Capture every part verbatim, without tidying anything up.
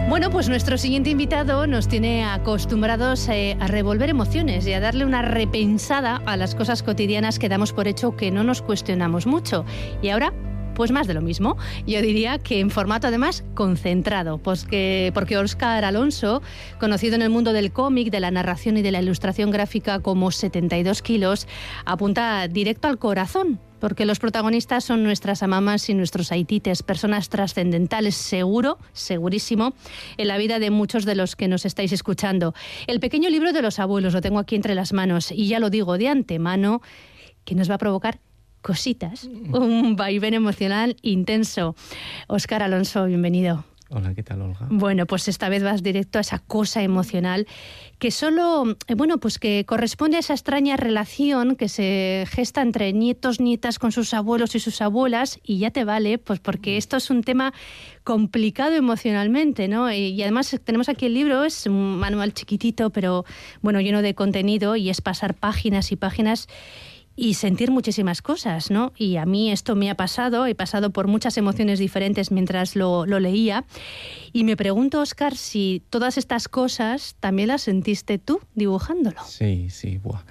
Bueno, pues nuestro siguiente invitado nos tiene acostumbrados eh, a revolver emociones y a darle una repensada a las cosas cotidianas que damos por hecho que no nos cuestionamos mucho. Y ahora, pues más de lo mismo. Yo diría que en formato además concentrado, pues que, porque Óscar Alonso, conocido en el mundo del cómic, de la narración y de la ilustración gráfica como setenta y dos kilos, apunta directo al corazón. Porque los protagonistas son nuestras amamas y nuestros haitites, personas trascendentales, seguro, segurísimo, en la vida de muchos de los que nos estáis escuchando. El pequeño libro de los abuelos lo tengo aquí entre las manos y ya lo digo de antemano, que nos va a provocar cositas, un vaivén emocional intenso. Óscar Alonso, bienvenido. Hola, ¿qué tal, Olga? Bueno, pues esta vez vas directo a esa cosa emocional que solo, bueno, pues que corresponde a esa extraña relación que se gesta entre nietos, nietas con sus abuelos y sus abuelas, y ya te vale, pues porque esto es un tema complicado emocionalmente, ¿no? Y además tenemos aquí el libro, es un manual chiquitito, pero bueno, lleno de contenido, y es pasar páginas y páginas y sentir muchísimas cosas, ¿no? Y a mí esto me ha pasado, he pasado por muchas emociones diferentes mientras lo, lo leía. Y me pregunto, Óscar, si todas estas cosas también las sentiste tú dibujándolo. Sí, sí, buah.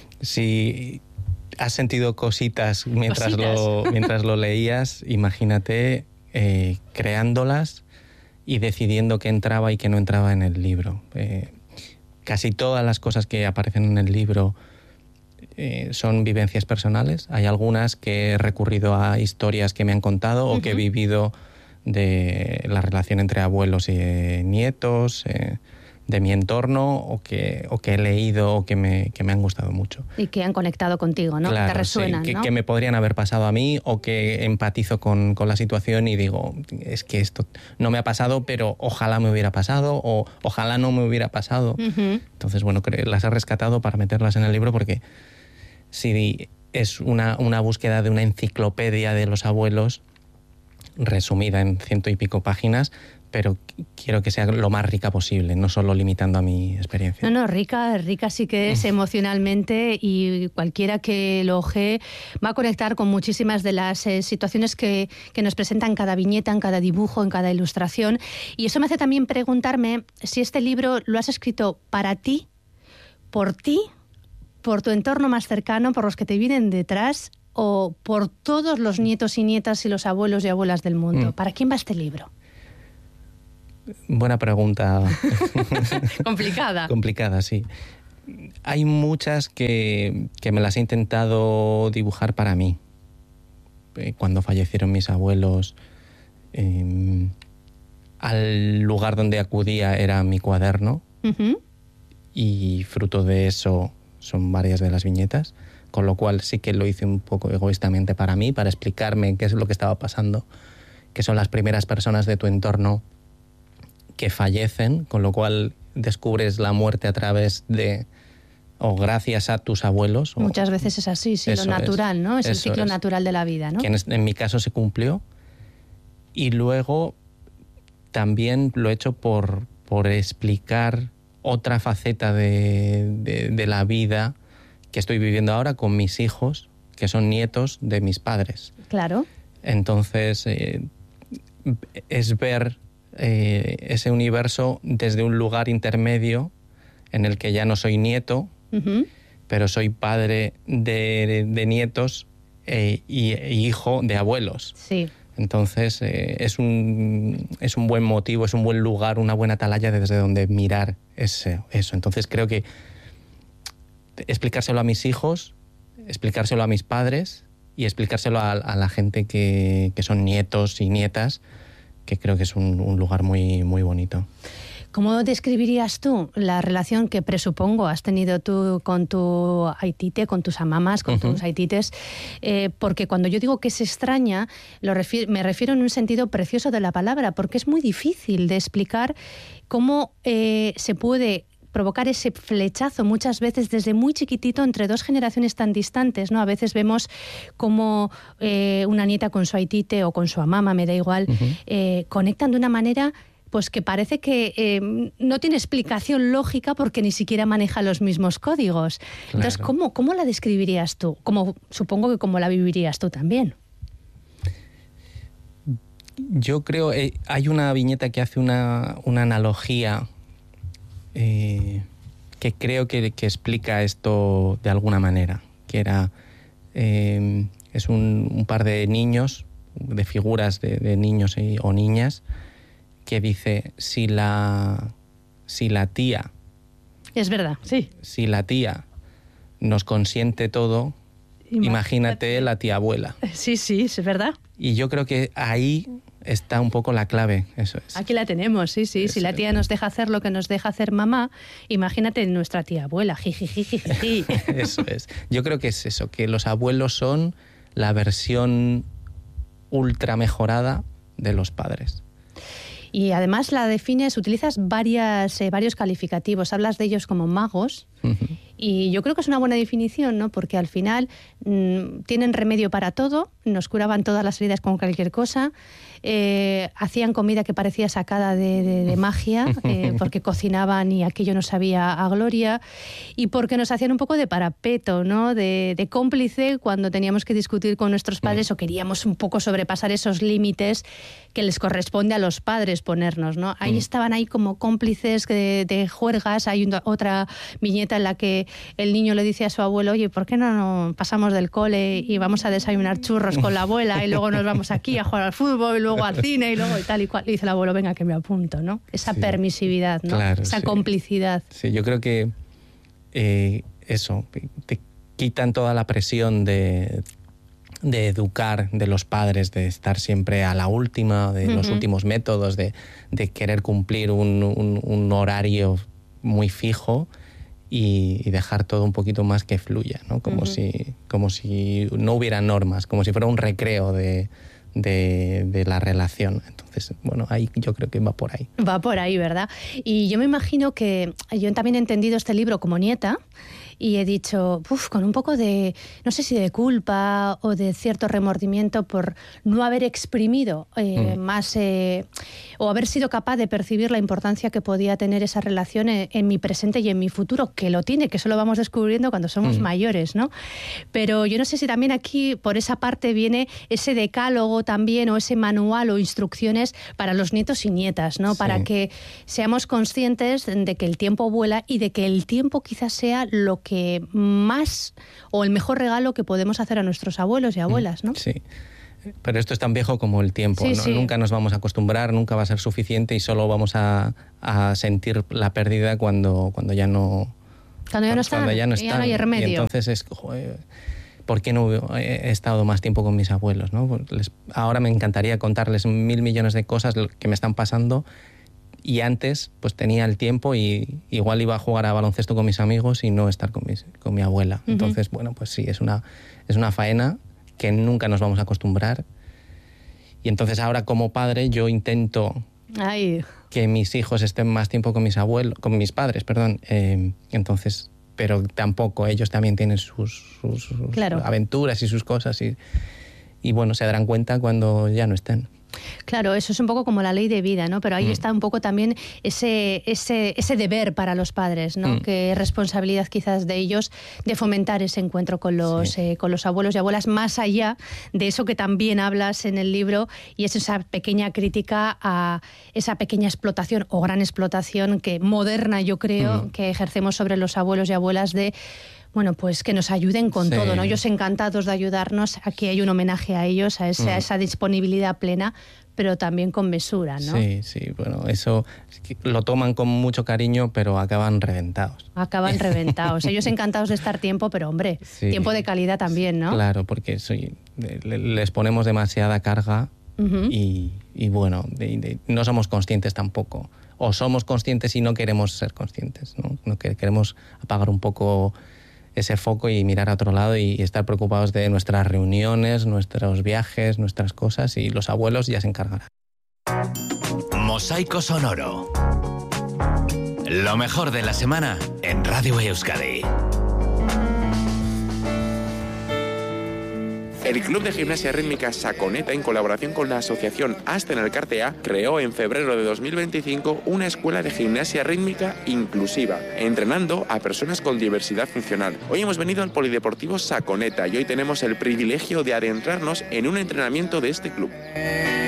Si has sentido cositas mientras, cositas. Lo, mientras lo leías, imagínate eh, creándolas y decidiendo qué entraba y qué no entraba en el libro. Eh, casi todas las cosas que aparecen en el libro Eh, son vivencias personales. Hay algunas que he recurrido a historias que me han contado o uh-huh. que he vivido de la relación entre abuelos y eh, nietos, eh, de mi entorno, o que, o que he leído o que me, que me han gustado mucho. Y que han conectado contigo, ¿no? Claro, te resuenan, sí, que, ¿no? que me podrían haber pasado a mí, o que empatizo con, con la situación y digo, es que esto no me ha pasado, pero ojalá me hubiera pasado, o ojalá no me hubiera pasado. Uh-huh. Entonces, bueno, las he rescatado para meterlas en el libro porque sí, es una, una búsqueda de una enciclopedia de los abuelos resumida en ciento y pico páginas, pero quiero que sea lo más rica posible, no solo limitando a mi experiencia. No, no, rica, rica sí que es emocionalmente, y cualquiera que lo ojee va a conectar con muchísimas de las eh, situaciones que, que nos presentan en cada viñeta, en cada dibujo, en cada ilustración. Y eso me hace también preguntarme si este libro lo has escrito para ti, por ti, por tu entorno más cercano, por los que te vienen detrás, o por todos los nietos y nietas y los abuelos y abuelas del mundo. Mm. ¿Para quién va este libro? Buena pregunta. Complicada. Complicada, sí. Hay muchas que, que me las he intentado dibujar para mí. Cuando fallecieron mis abuelos, eh, al lugar donde acudía era mi cuaderno, uh-huh. y fruto de eso son varias de las viñetas, con lo cual sí que lo hice un poco egoístamente para mí, para explicarme qué es lo que estaba pasando, que son las primeras personas de tu entorno que fallecen, con lo cual descubres la muerte a través de, o gracias a tus abuelos. Muchas o, veces es así, sí, lo natural, es, ¿no? Es el ciclo es. natural de la vida, ¿no? Que en, en mi caso se cumplió, y luego también lo he hecho por, por explicar otra faceta de, de, de la vida que estoy viviendo ahora con mis hijos, que son nietos de mis padres. Claro. Entonces, eh, es ver eh, ese universo desde un lugar intermedio en el que ya no soy nieto, uh-huh. pero soy padre de, de nietos eh, y, y hijo de abuelos. Sí. Entonces, eh, es, un, es un buen motivo, es un buen lugar, una buena atalaya desde donde mirar ese, eso. Entonces, creo que explicárselo a mis hijos, explicárselo a mis padres y explicárselo a, a la gente que, que son nietos y nietas, que creo que es un, un lugar muy, muy bonito. ¿Cómo describirías tú la relación que presupongo has tenido tú con tu haitite, con tus amamas, con uh-huh. tus haitites? Eh, porque cuando yo digo que es extraña, lo refiero, me refiero en un sentido precioso de la palabra, porque es muy difícil de explicar cómo eh, se puede provocar ese flechazo muchas veces desde muy chiquitito entre dos generaciones tan distantes, ¿no? A veces vemos como eh, una nieta con su haitite o con su amama, me da igual, uh-huh. eh, conectan de una manera pues que parece que eh, no tiene explicación lógica porque ni siquiera maneja los mismos códigos. Claro. Entonces, ¿cómo, ¿cómo la describirías tú? Como, supongo que cómo la vivirías tú también. Yo creo, eh, hay una viñeta que hace una, una analogía eh, que creo que, que explica esto de alguna manera, que era, eh, es un, un par de niños, de figuras de, de niños y, o niñas, que dice, si la, si la tía... Es verdad, sí. Si la tía nos consiente todo, imagínate, imagínate la tía abuela. Sí, sí, es verdad. Y yo creo que ahí está un poco la clave, eso es. Aquí la tenemos, sí, sí. Eso. Si la tía nos deja hacer lo que nos deja hacer mamá, imagínate nuestra tía abuela, jijijijiji. Eso es. Yo creo que es eso, que los abuelos son la versión ultra mejorada de los padres. Y además la defines, utilizas varias, eh, varios calificativos, hablas de ellos como magos, uh-huh. Y yo creo que es una buena definición, ¿no? Porque al final mmm, tienen remedio para todo, nos curaban todas las heridas con cualquier cosa, eh, hacían comida que parecía sacada de, de, de magia, eh, porque cocinaban y aquello no sabía a gloria, y porque nos hacían un poco de parapeto, ¿no? De, de cómplice cuando teníamos que discutir con nuestros padres, uh-huh. o queríamos un poco sobrepasar esos límites que les corresponde a los padres ponernos, ¿no? Ahí uh-huh. estaban ahí como cómplices de, de juergas. Hay una, otra viñeta en la que el niño le dice a su abuelo, oye, ¿por qué no, no pasamos del cole y vamos a desayunar churros con la abuela y luego nos vamos aquí a jugar al fútbol y luego al cine y luego y tal y cual? Y dice el abuelo, venga, que me apunto, ¿no? Esa sí, permisividad, ¿no? Claro, esa sí. complicidad. Sí, yo creo que eh, eso, te quitan toda la presión de... de educar de los padres, de estar siempre a la última, de uh-huh. los últimos métodos, de, de querer cumplir un, un, un horario muy fijo y, y dejar todo un poquito más que fluya, ¿no? Como, uh-huh. si, como si no hubiera normas, como si fuera un recreo de, de, de la relación. Entonces, bueno, ahí yo creo que va por ahí. Va por ahí, ¿verdad? Y yo me imagino que yo también he entendido este libro como nieta, y he dicho, uff, con un poco de, no sé si de culpa o de cierto remordimiento por no haber exprimido eh, mm. más eh, o haber sido capaz de percibir la importancia que podía tener esa relación en, en mi presente y en mi futuro, que lo tiene, que eso lo vamos descubriendo cuando somos mm. mayores, ¿no? Pero yo no sé si también aquí por esa parte viene ese decálogo también o ese manual o instrucciones para los nietos y nietas, ¿no? Sí. Para que seamos conscientes de que el tiempo vuela y de que el tiempo quizás sea lo que que más o el mejor regalo que podemos hacer a nuestros abuelos y abuelas, ¿no? Sí, pero esto es tan viejo como el tiempo, sí, ¿no? Sí. Nunca nos vamos a acostumbrar, nunca va a ser suficiente y solo vamos a, a sentir la pérdida cuando, cuando ya no... Cuando ya no están, cuando ya no, están, ya no hay remedio. Y entonces es... Joder, ¿por qué no he estado más tiempo con mis abuelos, ¿no? Les, ahora me encantaría contarles mil millones de cosas que me están pasando. Y antes, pues tenía el tiempo y igual iba a jugar a baloncesto con mis amigos y no estar con, mis, con mi abuela. Uh-huh. Entonces, bueno, pues sí, es una, es una faena que nunca nos vamos a acostumbrar. Y entonces ahora como padre yo intento Ay. que mis hijos estén más tiempo con mis abuelos, con mis padres, perdón. Eh, entonces, pero tampoco, ellos también tienen sus, sus, sus claro. aventuras y sus cosas y, y bueno, se darán cuenta cuando ya no estén. Claro, eso es un poco como la ley de vida, ¿no? Pero ahí mm. está un poco también ese, ese, ese deber para los padres, ¿no? Mm. Que es responsabilidad quizás de ellos de fomentar ese encuentro con los, sí. eh, con los abuelos y abuelas, más allá de eso que también hablas en el libro, y es esa pequeña crítica a esa pequeña explotación o gran explotación que moderna, yo creo, mm. que ejercemos sobre los abuelos y abuelas de... Bueno, pues que nos ayuden con sí. todo, ¿no? Ellos encantados de ayudarnos. Aquí hay un homenaje a ellos, a, ese, mm. a esa disponibilidad plena, pero también con mesura, ¿no? Sí, sí, bueno, eso lo toman con mucho cariño, pero acaban reventados. Acaban reventados. Ellos encantados de estar tiempo, pero hombre, sí. tiempo de calidad también, ¿no? Claro, porque soy, les ponemos demasiada carga uh-huh. y, y bueno, de, de, no somos conscientes tampoco. O somos conscientes y no queremos ser conscientes, ¿no? No queremos apagar un poco ese foco y mirar a otro lado y estar preocupados de nuestras reuniones, nuestros viajes, nuestras cosas, y los abuelos ya se encargarán. Mosaico Sonoro. Lo mejor de la semana en Radio Euskadi. El Club de Gimnasia Rítmica Saconeta, en colaboración con la asociación Asten Elkartea, creó en febrero de dos mil veinticinco una escuela de gimnasia rítmica inclusiva, entrenando a personas con diversidad funcional. Hoy hemos venido al Polideportivo Saconeta y hoy tenemos el privilegio de adentrarnos en un entrenamiento de este club.